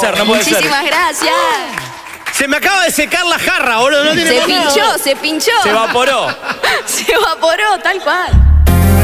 ser, no puede ser. Muchísimas gracias. Se me acaba de secar la jarra, boludo. No tiene Se manera. pinchó, se pinchó. Se evaporó. Se evaporó, tal cual.